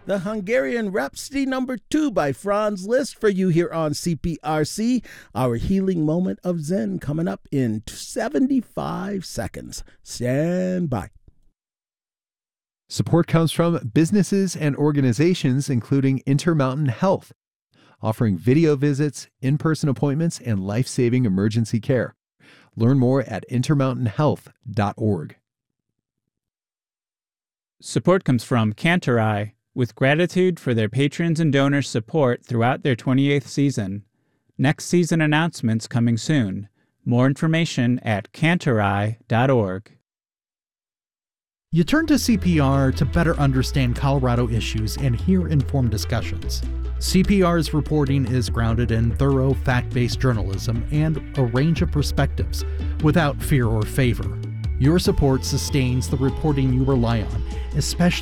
The Hungarian Rhapsody #2 by Franz Liszt for you here on CPRC. Our healing moment of Zen coming up in 75 seconds. Stand by. Support comes from businesses and organizations including Intermountain Health, offering video visits, in-person appointments, and life-saving emergency care. Learn more at intermountainhealth.org. Support comes from Cantorai, with gratitude for their patrons and donors' support throughout their 28th season. Next season announcements coming soon. More information at cantorai.org. You turn to CPR to better understand Colorado issues and hear informed discussions. CPR's reporting is grounded in thorough, fact-based journalism and a range of perspectives, without fear or favor. Your support sustains the reporting you rely on, especially